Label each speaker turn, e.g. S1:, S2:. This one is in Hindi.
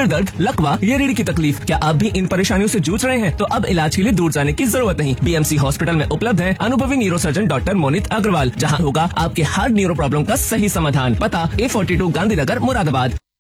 S1: सिर दर्द, लकवा या रीढ़ की तकलीफ, क्या आप भी इन परेशानियों से जूझ रहे हैं? तो अब इलाज के लिए दूर जाने की जरूरत नहीं। बीएमसी हॉस्पिटल में उपलब्ध है अनुभवी न्यूरोसर्जन डॉक्टर मोनित अग्रवाल, जहां होगा आपके हर न्यूरो प्रॉब्लम का सही समाधान। पता A42 गांधीनगर मुरादाबाद।